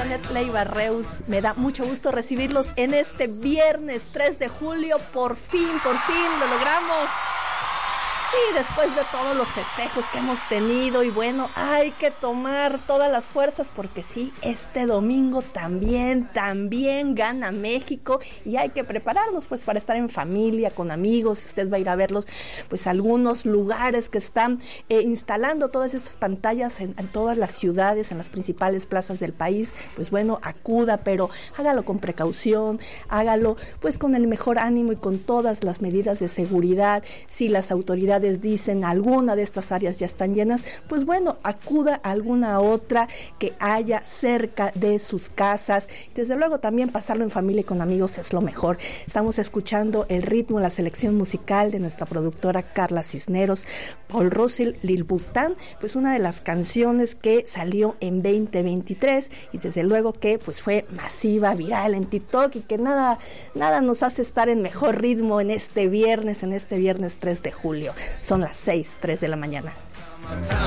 Janet Leiva Reus. Me da mucho gusto recibirlos en este viernes 3 de julio. Por fin lo logramos. Y después de todos los festejos que hemos tenido, y bueno, hay que tomar todas las fuerzas porque sí, este domingo también gana México y hay que prepararnos pues para estar en familia, con amigos. Si usted va a ir a verlos, pues algunos lugares que están instalando todas estas pantallas en todas las ciudades, en las principales plazas del país, pues bueno, acuda, pero hágalo con precaución, hágalo pues con el mejor ánimo y con todas las medidas de seguridad. Si las autoridades dicen alguna de estas áreas ya están llenas, pues bueno, acuda a alguna otra que haya cerca de sus casas. Desde luego también pasarlo en familia y con amigos es lo mejor. Estamos escuchando el ritmo, la selección musical de nuestra productora Carla Cisneros, Paul Russell, Lil Bután, pues una de las canciones que salió en 2023 y desde luego que pues fue masiva, viral en TikTok y que nada nos hace estar en mejor ritmo en este viernes 3 de julio. Son las 6:03 de la mañana.